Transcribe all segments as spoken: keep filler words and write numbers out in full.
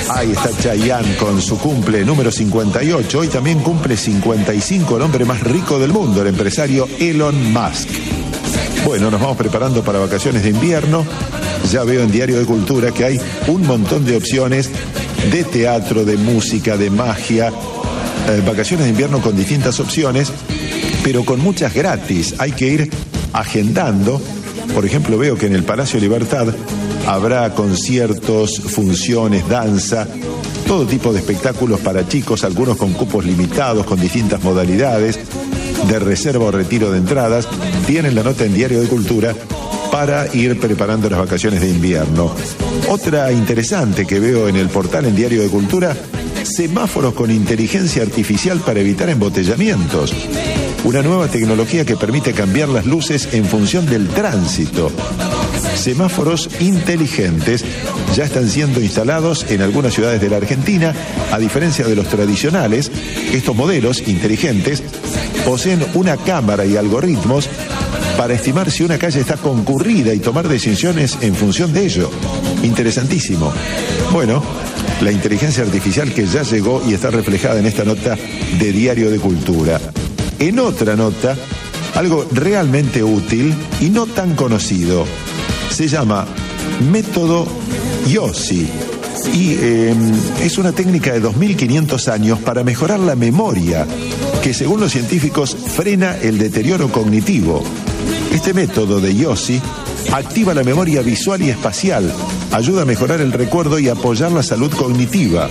Ahí está Chayanne con su cumple número cincuenta y ocho. Hoy también cumple cincuenta y cinco el hombre más rico del mundo, el empresario Elon Musk. Bueno, nos vamos preparando para vacaciones de invierno. Ya veo en Diario de Cultura que hay un montón de opciones de teatro, de música, de magia. Eh, vacaciones de invierno con distintas opciones, pero con muchas gratis. Hay que ir agendando. Por ejemplo, veo que en el Palacio Libertad habrá conciertos, funciones, danza, todo tipo de espectáculos para chicos, algunos con cupos limitados, con distintas modalidades de reserva o retiro de entradas. Tienen la nota en Diario de Cultura para ir preparando las vacaciones de invierno. Otra interesante que veo en el portal en Diario de Cultura: semáforos con inteligencia artificial para evitar embotellamientos. Una nueva tecnología que permite cambiar las luces en función del tránsito. Semáforos inteligentes ya están siendo instalados en algunas ciudades de la Argentina. A diferencia de los tradicionales, estos modelos inteligentes poseen una cámara y algoritmos para estimar si una calle está concurrida y tomar decisiones en función de ello. Interesantísimo. Bueno, la inteligencia artificial que ya llegó y está reflejada en esta nota de Diario de Cultura. En otra nota, algo realmente útil y no tan conocido. Se llama método Yossi y eh, es una técnica de dos mil quinientos años para mejorar la memoria, que según los científicos frena el deterioro cognitivo. Este método de Yossi activa la memoria visual y espacial, ayuda a mejorar el recuerdo y apoyar la salud cognitiva.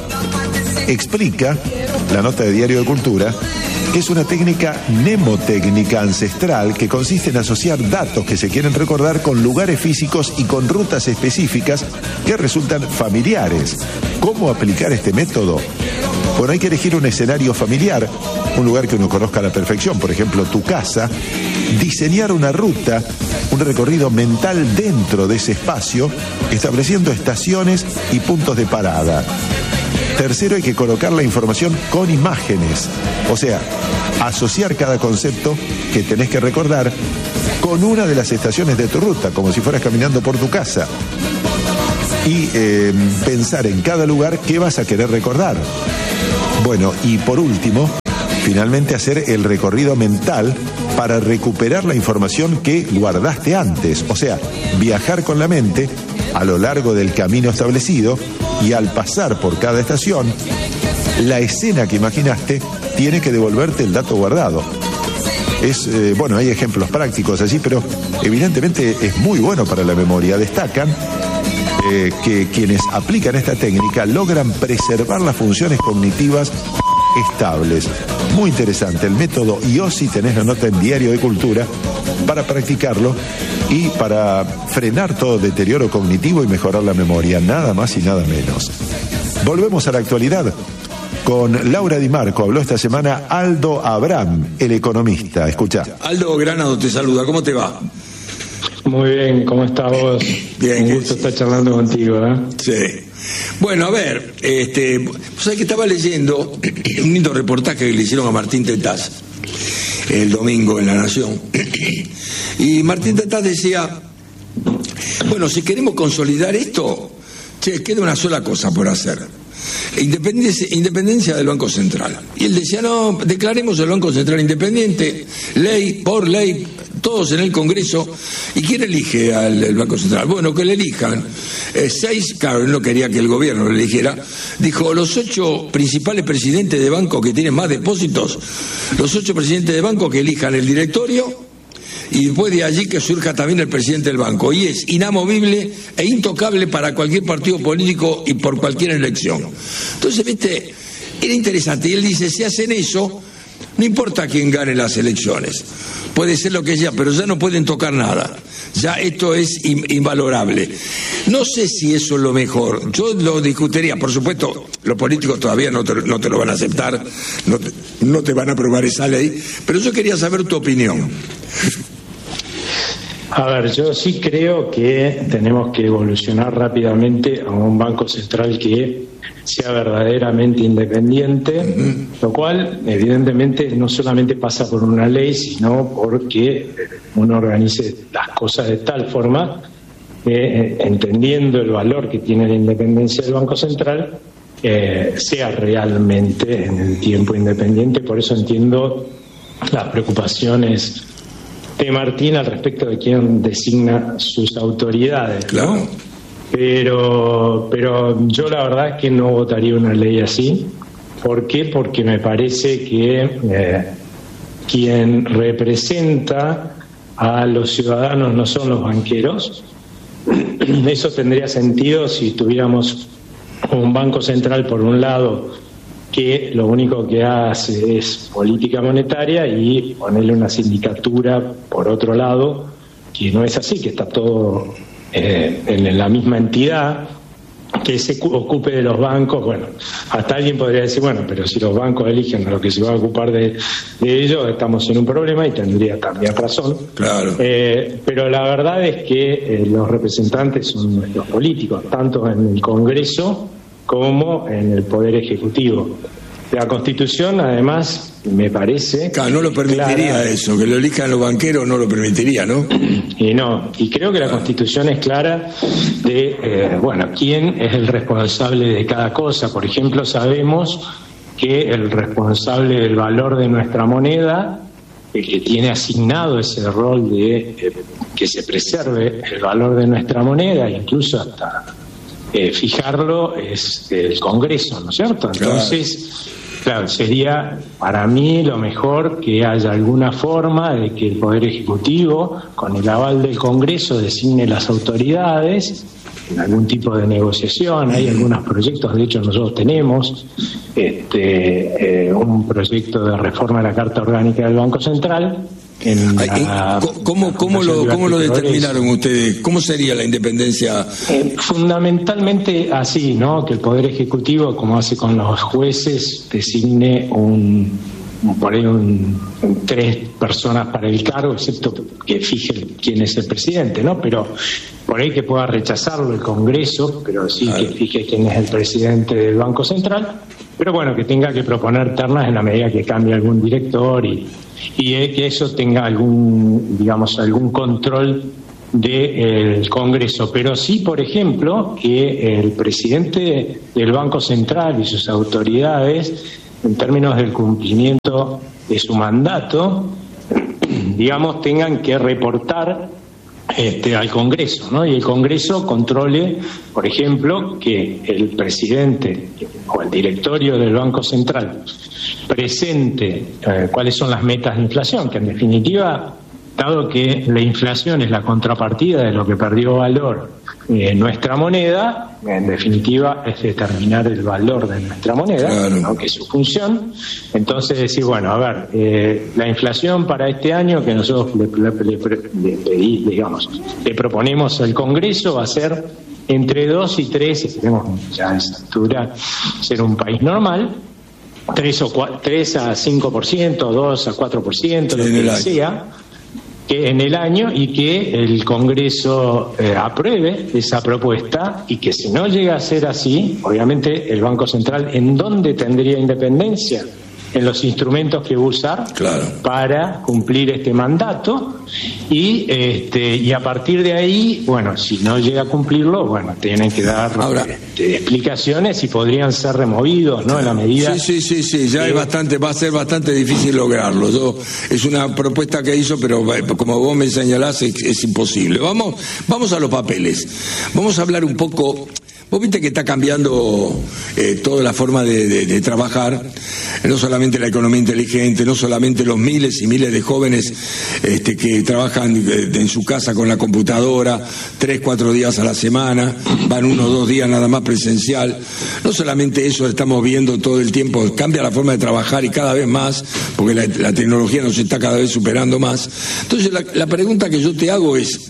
Explica la nota de Diario de Cultura que es una técnica mnemotécnica ancestral que consiste en asociar datos que se quieren recordar con lugares físicos y con rutas específicas que resultan familiares. ¿Cómo aplicar este método? Bueno, hay que elegir un escenario familiar, un lugar que uno conozca a la perfección, por ejemplo, tu casa, diseñar una ruta, un recorrido mental dentro de ese espacio, estableciendo estaciones y puntos de parada. Tercero, hay que colocar la información con imágenes, o sea, asociar cada concepto que tenés que recordar con una de las estaciones de tu ruta, como si fueras caminando por tu casa. Y eh, pensar en cada lugar qué vas a querer recordar. Bueno, y por último, finalmente hacer el recorrido mental para recuperar la información que guardaste antes, o sea, viajar con la mente a lo largo del camino establecido, y al pasar por cada estación, la escena que imaginaste tiene que devolverte el dato guardado. Es, eh, bueno, hay ejemplos prácticos allí, pero evidentemente es muy bueno para la memoria. Destacan eh, que quienes aplican esta técnica logran preservar las funciones cognitivas estables. Muy interesante el método Yossi. Tenés la nota en Diario de Cultura para practicarlo y para frenar todo deterioro cognitivo y mejorar la memoria, nada más y nada menos. Volvemos a la actualidad con Laura Di Marco. Habló esta semana Aldo Abraham, el economista. Escuchá. Aldo Granado te saluda, ¿cómo te va? Muy bien, ¿cómo estás vos? Bien. Un gusto estar charlando contigo, ¿eh? Sí. Bueno, a ver, este, vos sabés que estaba leyendo un lindo reportaje que le hicieron a Martín Tetaz el domingo en La Nación. Y Martín Tetaz decía, bueno, si queremos consolidar esto, che, queda una sola cosa por hacer: Independencia, independencia del Banco Central. Y él decía, no, declaremos el Banco Central independiente, ley por ley, todos en el Congreso. ¿Y quién elige al, al Banco Central? Bueno, que le elijan eh, seis, claro, él no quería que el gobierno lo eligiera. Dijo, los ocho principales presidentes de banco que tienen más depósitos, los ocho presidentes de banco que elijan el directorio, y después de allí que surja también el presidente del banco, y es inamovible e intocable para cualquier partido político y por cualquier elección. Entonces, viste, era interesante, y él dice, si hacen eso, no importa quién gane las elecciones, puede ser lo que sea, pero ya no pueden tocar nada, ya esto es invalorable. No sé si eso es lo mejor, yo lo discutiría, por supuesto, los políticos todavía no te, no te lo van a aceptar, no te, no te van a aprobar esa ley, pero yo quería saber tu opinión. A ver, yo sí creo que tenemos que evolucionar rápidamente a un banco central que sea verdaderamente independiente, uh-huh. Lo cual evidentemente no solamente pasa por una ley, sino porque uno organice las cosas de tal forma que, eh, entendiendo el valor que tiene la independencia del Banco Central, eh, sea realmente en el tiempo independiente. Por eso entiendo las preocupaciones de Martín al respecto de quién designa sus autoridades, ¿no? Claro. Pero, pero yo la verdad es que no votaría una ley así. ¿Por qué? Porque me parece que eh, quien representa a los ciudadanos no son los banqueros. Eso tendría sentido si tuviéramos un banco central por un lado que lo único que hace es política monetaria y ponerle una sindicatura por otro lado, que no es así, que está todo eh, en la misma entidad, que se ocupe de los bancos. Bueno, hasta alguien podría decir, bueno, pero si los bancos eligen a lo que se va a ocupar de, de ellos, estamos en un problema, y tendría también razón. Claro. Eh, pero la verdad es que eh, los representantes son nuestros políticos, tanto en el Congreso como en el Poder Ejecutivo. La Constitución, además, me parece... Claro, no lo permitiría clara, eso, que lo elijan los banqueros no lo permitiría, ¿no? Y no, y creo que la Constitución es clara de, eh, bueno, quién es el responsable de cada cosa. Por ejemplo, sabemos que el responsable del valor de nuestra moneda, el que tiene asignado ese rol de eh, que se preserve el valor de nuestra moneda, incluso hasta eh, fijarlo, es el Congreso, ¿no es cierto? Entonces... Claro, sería para mí lo mejor que haya alguna forma de que el Poder Ejecutivo, con el aval del Congreso, designe las autoridades en algún tipo de negociación. Hay algunos proyectos, de hecho nosotros tenemos este, eh, un proyecto de reforma de la Carta Orgánica del Banco Central. En la, ¿Cómo, cómo, lo, ¿Cómo lo determinaron ustedes? ¿Cómo sería la independencia? Eh, fundamentalmente así, ¿no? Que el Poder Ejecutivo, como hace con los jueces, designe un, por ahí un, un tres personas para el cargo, excepto que fije quién es el presidente, ¿no? Pero por ahí que pueda rechazarlo el Congreso, pero sí claro. Que fije quién es el presidente del Banco Central. Pero bueno, que tenga que proponer ternas en la medida que cambie algún director y, y que eso tenga algún, digamos, algún control del Congreso. Pero sí, por ejemplo, que el presidente del Banco Central y sus autoridades, en términos del cumplimiento de su mandato, digamos, tengan que reportar Este, al Congreso, ¿no? Y el Congreso controle, por ejemplo, que el presidente o el directorio del Banco Central presente eh, cuáles son las metas de inflación, que en definitiva, dado que la inflación es la contrapartida de lo que perdió valor eh, nuestra moneda, en definitiva es determinar el valor de nuestra moneda, claro. ¿no? Que es su función. Entonces decir, bueno, a ver, eh, la inflación para este año que nosotros le, le, le, le, le, digamos, le proponemos al Congreso va a ser entre dos y tres, si queremos ya a esa altura ser un país normal, tres o cuatro, tres a cinco por ciento, dos a cuatro por ciento, lo que sea, que en el año, y que el Congreso eh, apruebe esa propuesta, y que si no llega a ser así, obviamente el Banco Central, ¿en dónde tendría independencia? En los instrumentos que va a usar claro. para cumplir este mandato, y este y a partir de ahí, bueno, si no llega a cumplirlo, bueno, tienen que dar Ahora, este, explicaciones y podrían ser removidos, ¿no? En la medida. Sí, sí, sí, sí, ya que... es bastante, va a ser bastante difícil lograrlo. Yo, es una propuesta que hizo, pero como vos me señalás, es, es imposible. Vamos, vamos a los papeles. Vamos a hablar un poco. Vos viste que está cambiando eh, toda la forma de, de, de trabajar, no solamente la economía inteligente, no solamente los miles y miles de jóvenes este, que trabajan eh, en su casa con la computadora, tres, cuatro días a la semana, van uno o dos días nada más presencial. No solamente eso, estamos viendo todo el tiempo, cambia la forma de trabajar y cada vez más, porque la, la tecnología nos está cada vez superando más. Entonces la, la pregunta que yo te hago es...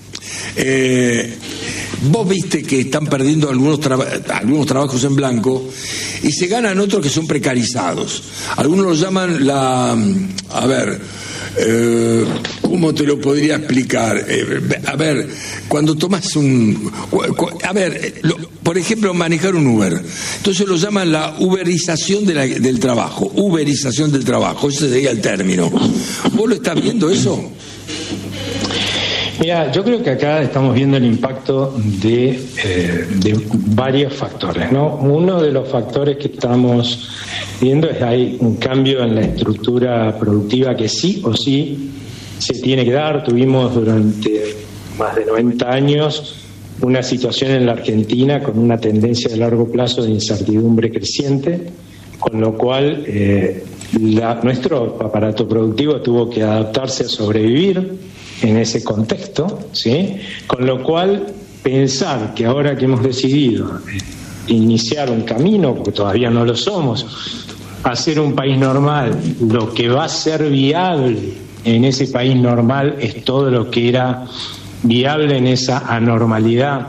Eh, vos viste que están perdiendo algunos, traba- algunos trabajos en blanco y se ganan otros que son precarizados. Algunos los llaman la... A ver, eh, ¿cómo te lo podría explicar? Eh, a ver, cuando tomás un... A ver, lo, por ejemplo, manejar un Uber. Entonces lo llaman la uberización de la, del trabajo. Uberización del trabajo, ese sería el término. ¿Vos lo estás viendo eso? Mira, yo creo que acá estamos viendo el impacto de, eh, de varios factores, ¿no? Uno de los factores que estamos viendo es que hay un cambio en la estructura productiva que sí o sí se tiene que dar. Tuvimos durante más de noventa años una situación en la Argentina con una tendencia de largo plazo de incertidumbre creciente, con lo cual eh, la, nuestro aparato productivo tuvo que adaptarse a sobrevivir en ese contexto, ¿sí? Con lo cual pensar que ahora que hemos decidido iniciar un camino, porque todavía no lo somos, hacer un país normal, lo que va a ser viable en ese país normal es todo lo que era viable en esa anormalidad,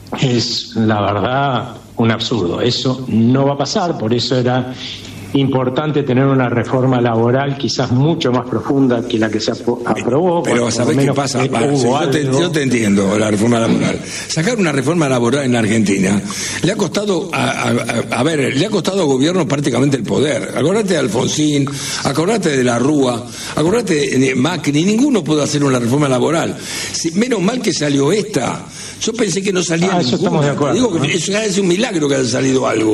es la verdad un absurdo. Eso no va a pasar, por eso era importante tener una reforma laboral quizás mucho más profunda que la que se aprobó. Pero bueno, ¿sabés qué pasa? Para, sí, yo, te, yo te entiendo la reforma laboral. Sacar una reforma laboral en Argentina le ha costado a, a, a ver, le ha costado al gobierno prácticamente el poder. Acordate de Alfonsín, acordate de la Rúa, acordate de Macri, ninguno pudo hacer una reforma laboral. Si, menos mal que salió esta. Yo pensé que no salía ah, eso ninguna. Estamos de acuerdo, Digo que ¿no? eso es un milagro que haya salido algo.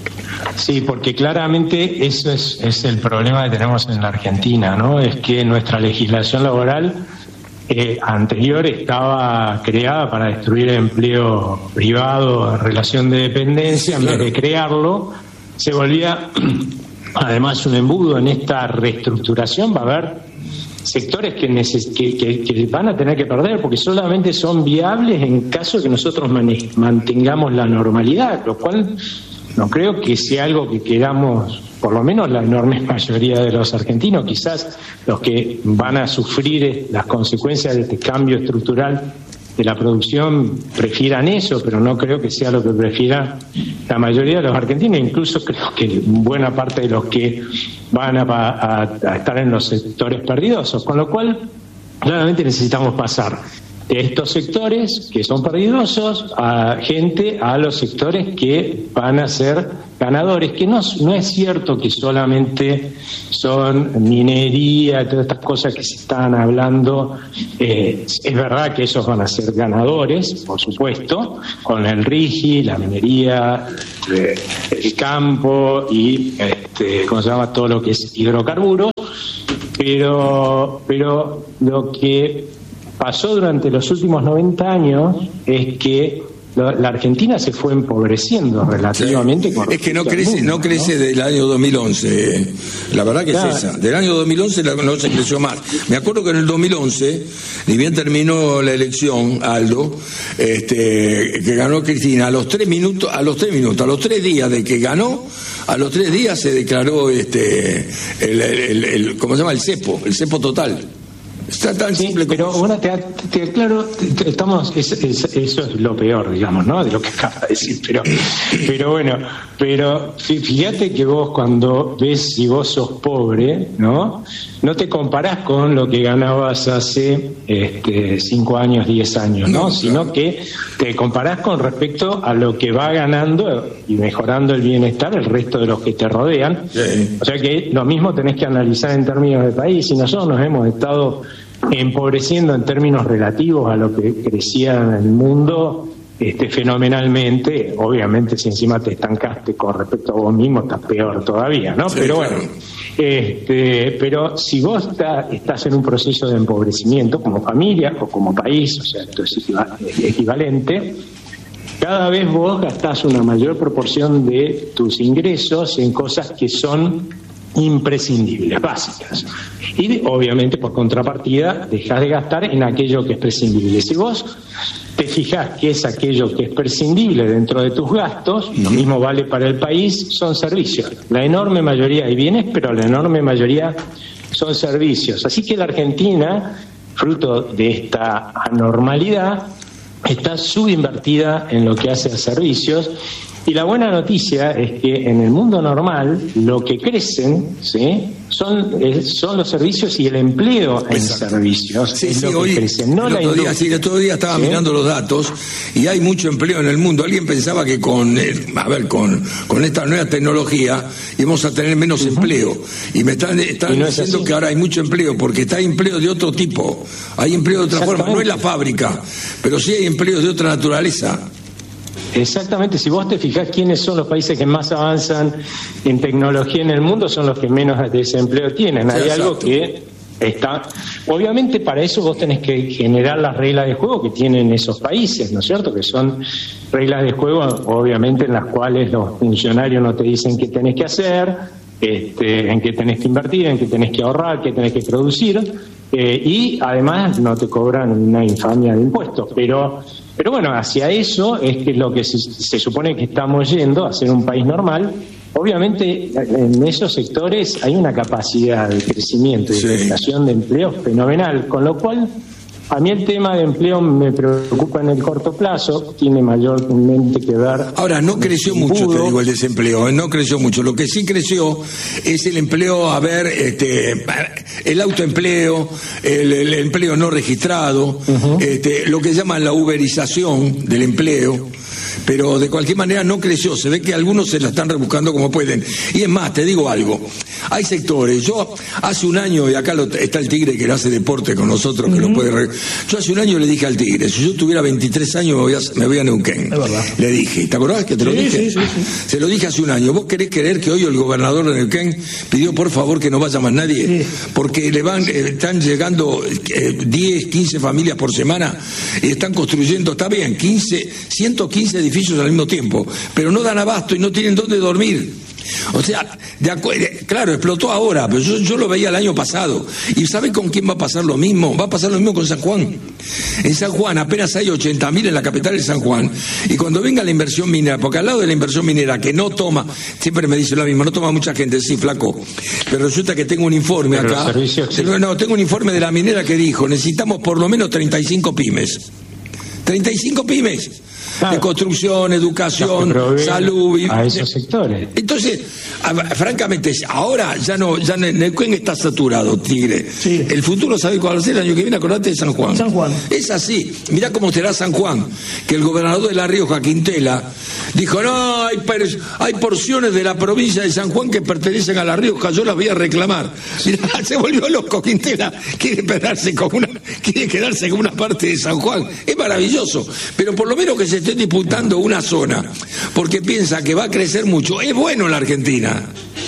Sí, porque claramente eso es, es el problema que tenemos en la Argentina, ¿no? Es que nuestra legislación laboral eh, anterior estaba creada para destruir el empleo privado en relación de dependencia. En vez de crearlo, se volvía además un embudo. En esta reestructuración va a haber sectores que, neces- que, que, que van a tener que perder porque solamente son viables en caso de que nosotros man- mantengamos la normalidad, lo cual no creo que sea algo que queramos, por lo menos la enorme mayoría de los argentinos. Quizás los que van a sufrir las consecuencias de este cambio estructural de la producción prefieran eso, pero no creo que sea lo que prefiera la mayoría de los argentinos. Incluso creo que buena parte de los que van a, a, a estar en los sectores perdidosos, con lo cual claramente necesitamos pasar de estos sectores que son perdidosos a gente a los sectores que van a ser ganadores, que no, no es cierto que solamente son minería y todas estas cosas que se están hablando. Eh, es verdad que esos van a ser ganadores, por supuesto, con el RIGI, la minería, eh, el campo y este, ¿cómo se llama? Todo lo que es hidrocarburos, pero, pero lo que pasó durante los últimos noventa años es que la Argentina se fue empobreciendo relativamente. Sí. Con es que no crece, mundo, no crece ¿no? del año dos mil once. La verdad que claro. es esa. Del año dos mil once no se creció más. Me acuerdo que en el dos mil once, ni bien terminó la elección, Aldo, este, que ganó Cristina, a los tres minutos, a los tres minutos, a los tres días de que ganó, a los tres días se declaró este, el, el, el, el ¿cómo se llama? El cepo, el cepo total. Está tan sí, simple pero como bueno, te, te, claro, te, estamos es, es, eso es lo peor, digamos, ¿no? De lo que acaba de decir, pero pero bueno, pero fíjate que vos cuando ves si vos sos pobre, ¿no? No te comparás con lo que ganabas hace este, cinco años, diez años, ¿no? no Sino claro. que te comparás con respecto a lo que va ganando y mejorando el bienestar el resto de los que te rodean. Sí. O sea que lo mismo tenés que analizar en términos de país. Y nosotros nos hemos estado empobreciendo en términos relativos a lo que crecía en el mundo este, fenomenalmente. Obviamente si encima te estancaste con respecto a vos mismo estás peor todavía, ¿no? Sí, pero bueno, este, pero si vos está, estás en un proceso de empobrecimiento como familia o como país, o sea, esto es equivalente, cada vez vos gastás una mayor proporción de tus ingresos en cosas que son imprescindibles, básicas. Y obviamente por contrapartida dejás de gastar en aquello que es prescindible. Si vos te fijás que es aquello que es prescindible dentro de tus gastos, lo mismo vale para el país, son servicios. La enorme mayoría hay bienes, pero la enorme mayoría son servicios. Así que la Argentina, fruto de esta anormalidad, está subinvertida en lo que hace a servicios. Y la buena noticia es que en el mundo normal lo que crecen, ¿sí?, son, eh, son los servicios y el empleo en Exacto. servicios. Sí, es sí, lo que hoy, crecen, no el la otro día, industria. sí, el otro día estaba ¿Sí? mirando los datos y hay mucho empleo en el mundo. Alguien pensaba que con, eh, a ver, con, con esta nueva tecnología íbamos a tener menos uh-huh. empleo. Y me están, están no diciendo que ahora hay mucho empleo, porque está empleo de otro tipo. Hay empleo de otra forma, no es la fábrica, pero sí hay empleos de otra naturaleza. Exactamente, si vos te fijás quiénes son los países que más avanzan en tecnología en el mundo, son los que menos desempleo tienen. Hay sí, algo que está... Obviamente para eso vos tenés que generar las reglas de juego que tienen esos países, ¿no es cierto? Que son reglas de juego, obviamente, en las cuales los funcionarios no te dicen qué tenés que hacer, este, en qué tenés que invertir, en qué tenés que ahorrar, qué tenés que producir, eh, y además no te cobran una infamia de impuestos. Pero... Pero bueno, hacia eso es que lo que se, se supone que estamos yendo, a ser un país normal. Obviamente en esos sectores hay una capacidad de crecimiento y de creación de empleo fenomenal, con lo cual a mí el tema de empleo me preocupa en el corto plazo, tiene mayormente que ver... Ahora, no creció mucho, te digo, el desempleo, no creció mucho. Lo que sí creció es el empleo, a ver, este, el autoempleo, el, el empleo no registrado, uh-huh. este, lo que llaman la uberización del empleo, pero de cualquier manera no creció. Se ve que algunos se la están rebuscando como pueden. Y es más, te digo algo, hay sectores, yo hace un año, y acá lo, está el Tigre que hace deporte con nosotros, que uh-huh. lo puede... Re... Yo hace un año le dije al Tigre, si yo tuviera veintitrés años me voy a, me voy a Neuquén. Le dije, ¿te acordás que te lo sí, dije? Sí, sí, sí. Se lo dije hace un año. ¿Vos querés creer que hoy el gobernador de Neuquén pidió por favor que no vaya más nadie? Sí. Porque le van, eh, están llegando eh, diez, quince familias por semana y están construyendo, está bien, quince, ciento quince edificios al mismo tiempo, pero no dan abasto y no tienen dónde dormir. O sea, de acu- claro, explotó ahora, pero yo, yo lo veía el año pasado. ¿Y sabe con quién va a pasar lo mismo? Va a pasar lo mismo con San Juan. En San Juan apenas hay ochenta mil en la capital de San Juan. Y cuando venga la inversión minera, porque al lado de la inversión minera que no toma, siempre me dice lo mismo, no toma mucha gente, sí, flaco. Pero resulta que tengo un informe pero acá. Sí. No, tengo un informe de la minera que dijo, necesitamos por lo menos treinta y cinco pymes. treinta y cinco pymes. Claro. De construcción, educación, salud. A esos sectores. Entonces, a, francamente, ahora ya no, ya Neuquén está saturado, Tigre. Sí. El futuro, ¿sabe cuál va a ser? El año que viene, acordate de San Juan. San Juan. Es así. Mirá cómo será San Juan. Que el gobernador de La Rioja, Quintela, dijo, no, hay, hay porciones de la provincia de San Juan que pertenecen a La Rioja, yo las voy a reclamar. Mirá, se volvió loco Quintela. Quiere quedarse con una, quiere quedarse con una parte de San Juan. Es maravilloso. Pero por lo menos que se esté disputando una zona, porque piensa que va a crecer mucho. Es bueno la Argentina.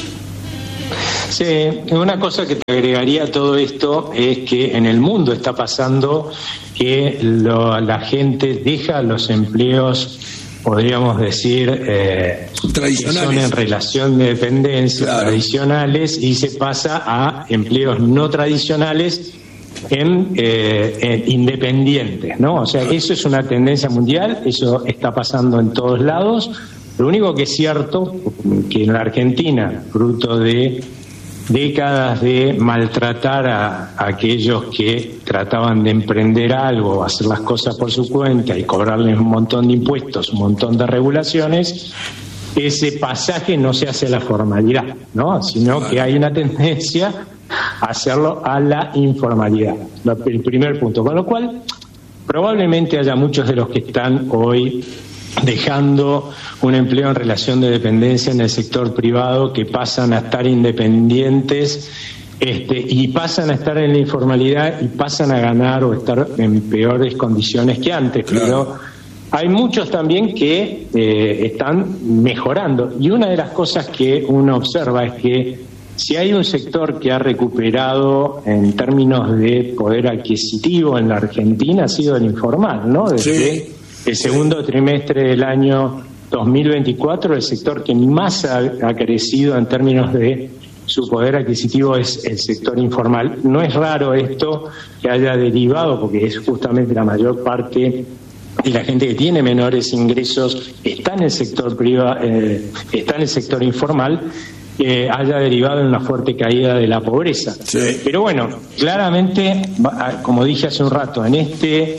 Sí, una cosa que te agregaría a todo esto es que en el mundo está pasando que lo, la gente deja los empleos, podríamos decir, eh, tradicionales, que son en relación de dependencia, claro, tradicionales, y se pasa a empleos no tradicionales En, eh, en independientes, ¿no? O sea, eso es una tendencia mundial, eso está pasando en todos lados. Lo único que es cierto, que en la Argentina, fruto de décadas de maltratar a, a aquellos que trataban de emprender algo, hacer las cosas por su cuenta y cobrarles un montón de impuestos, un montón de regulaciones, ese pasaje no se hace a la formalidad, ¿no? Sino que hay una tendencia hacerlo a la informalidad, el primer punto, con lo cual probablemente haya muchos de los que están hoy dejando un empleo en relación de dependencia en el sector privado, que pasan a estar independientes este, y pasan a estar en la informalidad y pasan a ganar o estar en peores condiciones que antes, claro. Pero hay muchos también que eh, están mejorando, y una de las cosas que uno observa es que si hay un sector que ha recuperado en términos de poder adquisitivo en la Argentina, ha sido el informal, ¿no? Desde sí, el segundo sí. trimestre del año dos mil veinticuatro, el sector que más ha, ha crecido en términos de su poder adquisitivo es el sector informal. No es raro esto que haya derivado, porque es justamente la mayor parte de la gente que tiene menores ingresos está en el sector privado, eh, está en el sector informal. Eh, haya derivado en una fuerte caída de la pobreza. Sí. Pero bueno, claramente, como dije hace un rato, en este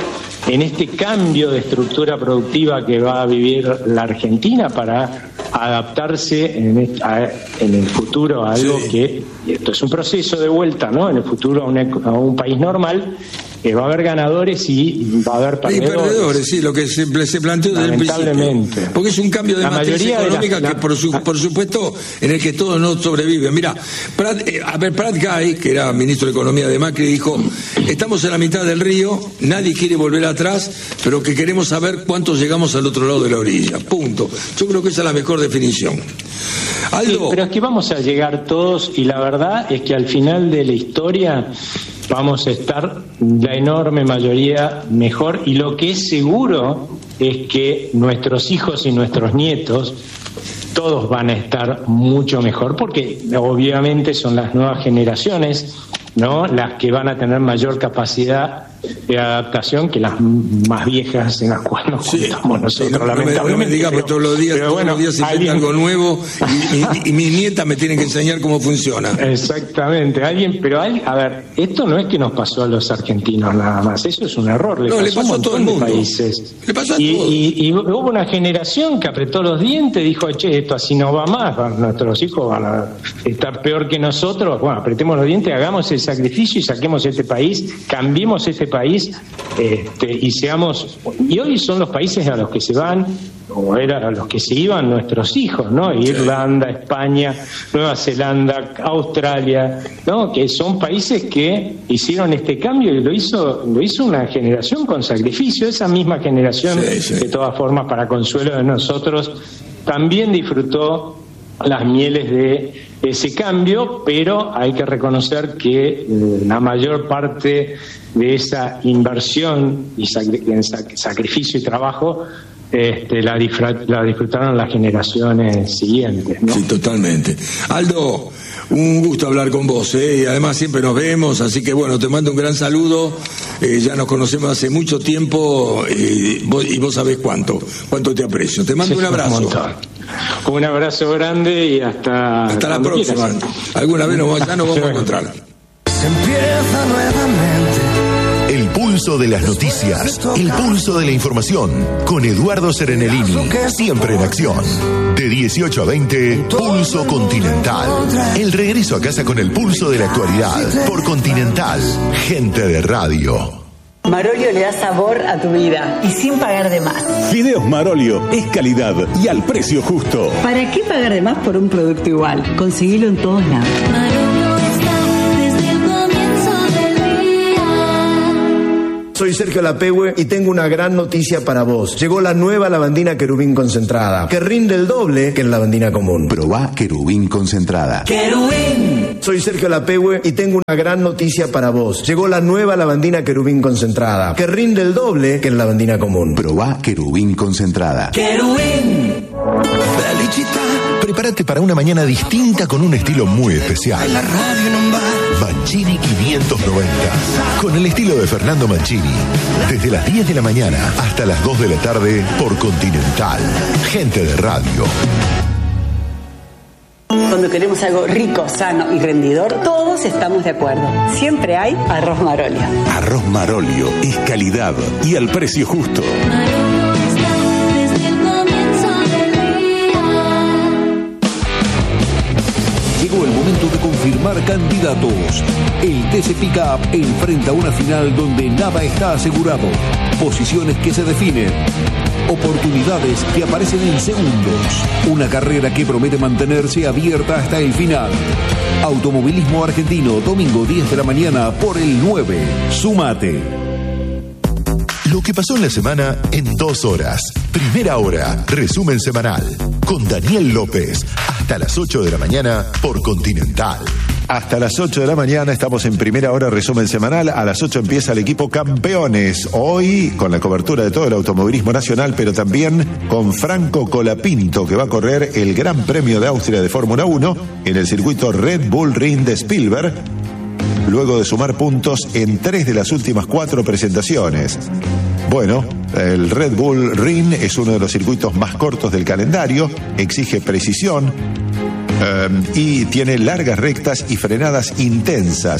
en este cambio de estructura productiva que va a vivir la Argentina para adaptarse en, el, a, en el futuro a algo sí. que, y esto es un proceso de vuelta, ¿no? En el futuro a un, a un país normal, eh, va a haber ganadores y va a haber perdedores. Y perdedores, sí, lo que se, se planteó desde el principio. Porque es un cambio de la matriz económica la, la, que, por, su, por supuesto, en el que todos no sobreviven. Mira, Prat, eh, a ver, Prat Guy, que era ministro de Economía de Macri, dijo: estamos en la mitad del río, nadie quiere volver atrás, pero que queremos saber cuántos llegamos al otro lado de la orilla. Punto. Yo creo que esa es la mejor definición. Aldo. Sí, pero es que vamos a llegar todos, y la verdad es que al final de la historia vamos a estar la enorme mayoría mejor, y lo que es seguro es que nuestros hijos y nuestros nietos todos van a estar mucho mejor, porque obviamente son las nuevas generaciones, ¿no?, las que van a tener mayor capacidad de adaptación que las más viejas en las cuales nos sí, juntamos nosotros, sí, no, lamentablemente. No me, no me digas, pero, todos los días, todos bueno, los días se inventa algo nuevo y, y, y mis nietas me tienen que enseñar cómo funciona. Exactamente, alguien, pero hay, a ver, esto no es que nos pasó a los argentinos nada más, eso es un error, le no, pasó, le pasó a, a todo el mundo. Países. Le pasó a y, todos. Y, y hubo una generación que apretó los dientes, dijo: che, esto así no va más, nuestros hijos van a estar peor que nosotros, bueno, apretemos los dientes, hagamos el sacrificio y saquemos este país, cambiemos este país, este, y seamos, y hoy son los países a los que se van, o eran a los que se iban nuestros hijos, ¿no? Irlanda, España, Nueva Zelanda, Australia, ¿no? Que son países que hicieron este cambio, y lo hizo, lo hizo una generación con sacrificio. Esa misma generación, sí, sí. de todas formas, para consuelo de nosotros, también disfrutó las mieles de ese cambio, pero hay que reconocer que eh, la mayor parte de esa inversión y sac- sacrificio y trabajo este, la, disfr- la disfrutaron las generaciones siguientes, ¿no? Sí, totalmente. Aldo, un gusto hablar con vos, ¿eh? Y además siempre nos vemos, así que bueno, te mando un gran saludo. Eh, ya nos conocemos hace mucho tiempo, eh, vos, y vos sabés cuánto, cuánto te aprecio. Te mando sí, un abrazo. Un, un abrazo grande y hasta... Hasta la próxima. Quieras. Alguna vez nos, ya nos vamos a encontrar. Se empieza nuevamente. El pulso de las noticias, el pulso de la información, con Eduardo Serenellini, siempre en acción. De dieciocho a veinte, Pulso Continental. El regreso a casa con el pulso de la actualidad, por Continental, gente de radio. Marolio le da sabor a tu vida y sin pagar de más. Fideos Marolio es calidad y al precio justo. ¿Para qué pagar de más por un producto igual? Conseguilo en todos lados. Marolio está desde el comienzo del día. Soy Sergio Lapehue y tengo una gran noticia para vos. Llegó la nueva lavandina Querubín concentrada, que rinde el doble que la lavandina común. Probá Querubín concentrada. ¡Querubín! Soy Sergio Lapehue y tengo una gran noticia para vos. Llegó la nueva lavandina Querubín concentrada, que rinde el doble que la lavandina común. Probá Querubín concentrada. ¡Querubín! Felicita. Prepárate para una mañana distinta con un estilo muy especial. La radio en un bar. Mancini quinientos noventa. Con el estilo de Fernando Mancini. Desde las diez de la mañana hasta las dos de la tarde por Continental. Gente de radio. Cuando queremos algo rico, sano y rendidor, todos estamos de acuerdo. Siempre hay arroz Marolio. Arroz Marolio es calidad y al precio justo. Marolio está desde el comienzo del día. Llegó el momento de confirmar candidatos. El T C Pickup enfrenta una final donde nada está asegurado. Posiciones que se definen. Oportunidades que aparecen en segundos. Una carrera que promete mantenerse abierta hasta el final. Automovilismo Argentino, domingo diez de la mañana por el nueve. Sumate. Lo que pasó en la semana en dos horas. Primera hora, resumen semanal. Con Daniel López. Hasta las ocho de la mañana por Continental. Hasta las ocho de la mañana estamos en Primera Hora, resumen semanal. A las ocho empieza el equipo Campeones. Hoy con la cobertura de todo el automovilismo nacional, pero también con Franco Colapinto, que va a correr el Gran Premio de Austria de Fórmula uno en el circuito Red Bull Ring de Spielberg, luego de sumar puntos en tres de las últimas cuatro presentaciones. Bueno, el Red Bull Ring es uno de los circuitos más cortos del calendario, exige precisión, Um, y tiene largas rectas y frenadas intensas.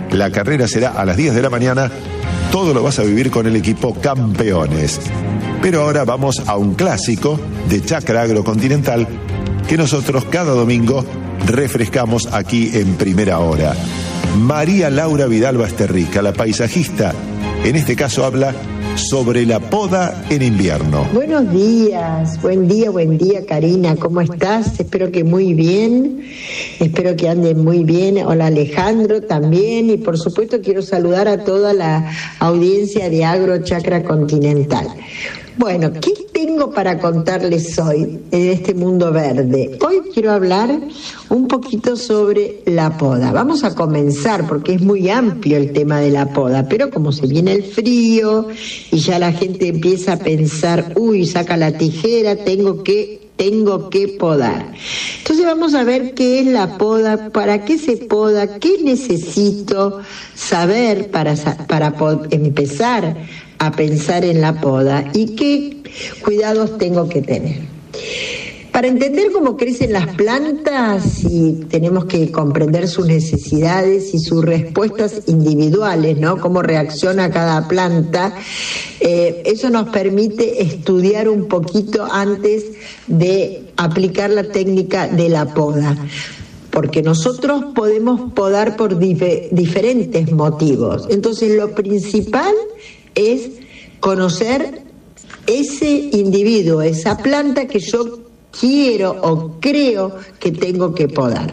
La carrera será a las diez de la mañana. Todo lo vas a vivir con el equipo Campeones. Pero ahora vamos a un clásico de Chacra Agrocontinental que nosotros cada domingo refrescamos aquí en Primera Hora. María Laura Vidal Basterrica, la paisajista, en este caso habla sobre la poda en invierno. Buenos días, buen día, buen día Karina, ¿cómo estás? Espero que muy bien, espero que anden muy bien. Hola Alejandro también, y por supuesto quiero saludar a toda la audiencia de Agro Chacra Continental. Bueno, ¿qué tengo para contarles hoy en este mundo verde? Hoy quiero hablar un poquito sobre la poda. Vamos a comenzar porque es muy amplio el tema de la poda, pero como se viene el frío y ya la gente empieza a pensar, uy, saca la tijera, tengo que... tengo que podar. Entonces vamos a ver qué es la poda, para qué se poda, qué necesito saber para, para empezar a pensar en la poda y qué cuidados tengo que tener. Para entender cómo crecen las plantas, y tenemos que comprender sus necesidades y sus respuestas individuales, ¿no? Cómo reacciona cada planta. Eh, eso nos permite estudiar un poquito antes de aplicar la técnica de la poda. Porque nosotros podemos podar por dif- diferentes motivos. Entonces, lo principal es conocer ese individuo, esa planta que yo quiero o creo que tengo que podar.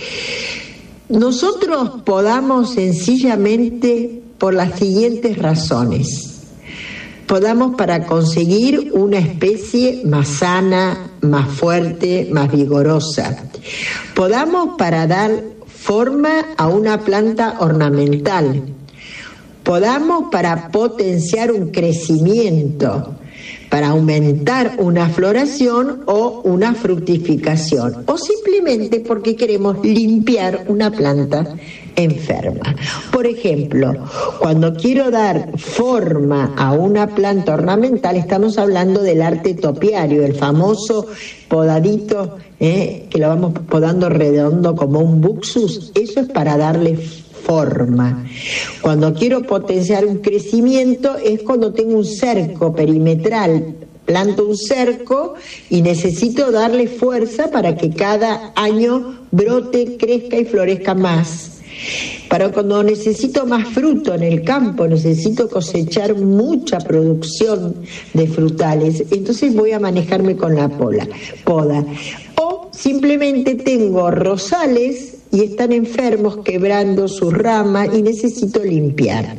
Nosotros podamos sencillamente por las siguientes razones. Podamos para conseguir una especie más sana, más fuerte, más vigorosa. Podamos para dar forma a una planta ornamental. Podamos para potenciar un crecimiento, para aumentar una floración o una fructificación, o simplemente porque queremos limpiar una planta enferma. Por ejemplo, cuando quiero dar forma a una planta ornamental, estamos hablando del arte topiario, el famoso podadito, eh, que lo vamos podando redondo como un buxus. Eso es para darle forma. Cuando quiero potenciar un crecimiento es cuando tengo un cerco perimetral, planto un cerco y necesito darle fuerza para que cada año brote, crezca y florezca más. Para cuando necesito más fruto en el campo, necesito cosechar mucha producción de frutales, entonces voy a manejarme con la pola, poda. O simplemente tengo rosales y están enfermos, quebrando sus ramas y necesito limpiar.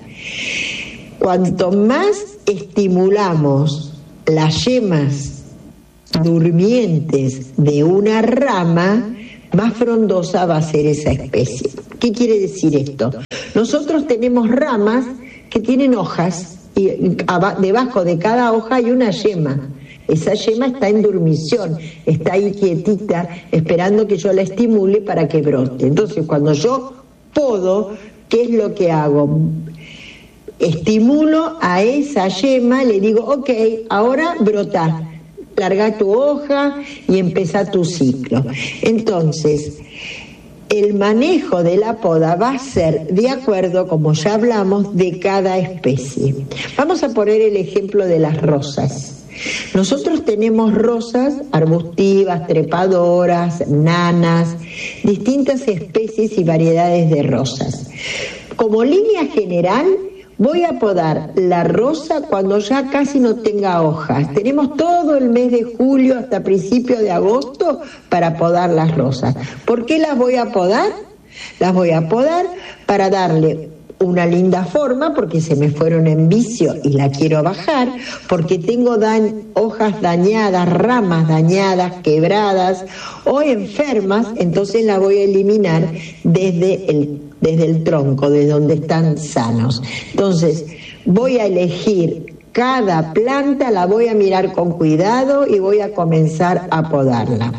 Cuanto más estimulamos las yemas durmientes de una rama, más frondosa va a ser esa especie. ¿Qué quiere decir esto? Nosotros tenemos ramas que tienen hojas y debajo de cada hoja hay una yema. Esa yema está en dormición, está ahí quietita, esperando que yo la estimule para que brote. Entonces, cuando yo podo, ¿qué es lo que hago? Estimulo a esa yema, le digo, ok, ahora brota, larga tu hoja y empezá tu ciclo. Entonces, el manejo de la poda va a ser de acuerdo, como ya hablamos, de cada especie. Vamos a poner el ejemplo de las rosas. Nosotros tenemos rosas arbustivas, trepadoras, nanas, distintas especies y variedades de rosas. Como línea general, voy a podar la rosa cuando ya casi no tenga hojas. Tenemos todo el mes de julio hasta principios de agosto para podar las rosas. ¿Por qué las voy a podar? Las voy a podar para darle una linda forma, porque se me fueron en vicio y la quiero bajar, porque tengo dañ- hojas dañadas, ramas dañadas, quebradas o enfermas, entonces la voy a eliminar desde el, desde el tronco, de donde están sanos. Entonces voy a elegir cada planta, la voy a mirar con cuidado y voy a comenzar a podarla.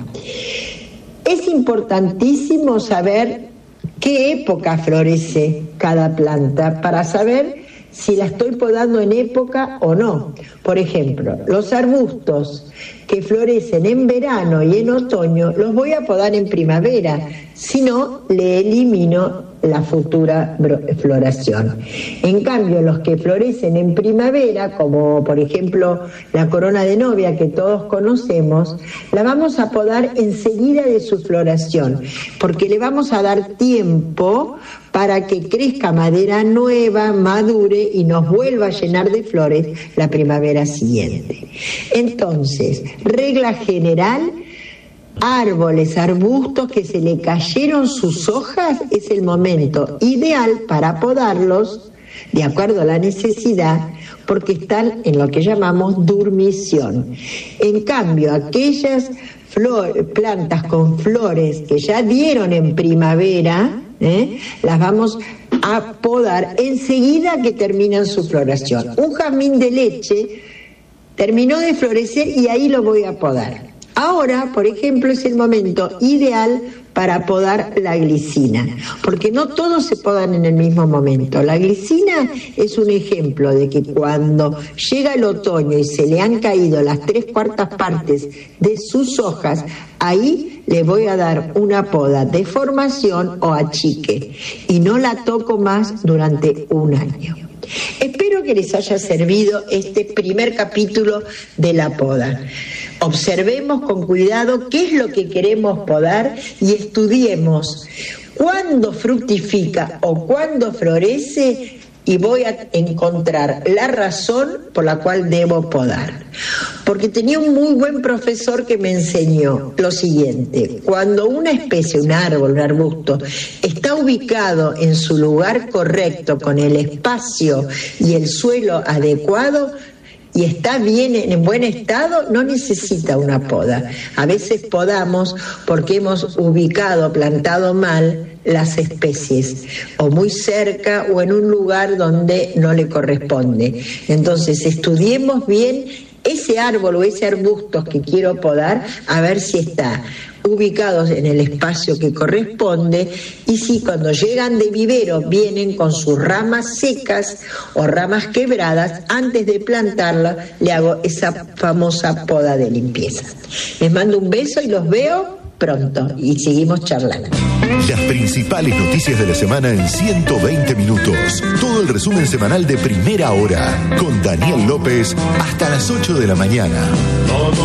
Es importantísimo saber qué época florece cada planta para saber si la estoy podando en época o no. Por ejemplo, los arbustos que florecen en verano y en otoño los voy a podar en primavera, si no, le elimino la futura floración. En cambio, los que florecen en primavera, como por ejemplo la corona de novia que todos conocemos, la vamos a podar enseguida de su floración, porque le vamos a dar tiempo para que crezca madera nueva, madure y nos vuelva a llenar de flores la primavera siguiente. Entonces, regla general, árboles, arbustos que se le cayeron sus hojas, es el momento ideal para podarlos de acuerdo a la necesidad, porque están en lo que llamamos dormición. En cambio, aquellas flor, plantas con flores que ya dieron en primavera, ¿eh? las vamos a podar enseguida que terminan su floración. Un jazmín de leche terminó de florecer y ahí lo voy a podar. Ahora, por ejemplo, es el momento ideal para podar la glicina, porque no todos se podan en el mismo momento. La glicina es un ejemplo de que cuando llega el otoño y se le han caído las tres cuartas partes de sus hojas, ahí le voy a dar una poda de formación o achique y no la toco más durante un año. Espero que les haya servido este primer capítulo de la poda. Observemos con cuidado qué es lo que queremos podar y estudiemos cuándo fructifica o cuándo florece y voy a encontrar la razón por la cual debo podar. Porque tenía un muy buen profesor que me enseñó lo siguiente: cuando una especie, un árbol, un arbusto, está ubicado en su lugar correcto, con el espacio y el suelo adecuado, y está bien, en buen estado, no necesita una poda. A veces podamos porque hemos ubicado, plantado mal las especies, o muy cerca o en un lugar donde no le corresponde. Entonces, estudiemos bien ese árbol o ese arbusto que quiero podar, a ver si está ubicados en el espacio que corresponde, y si cuando llegan de vivero vienen con sus ramas secas o ramas quebradas, antes de plantarla le hago esa famosa poda de limpieza. Les mando un beso y los veo pronto y seguimos charlando. Las principales noticias de la semana en ciento veinte minutos. Todo el resumen semanal de Primera Hora con Daniel López hasta las ocho de la mañana.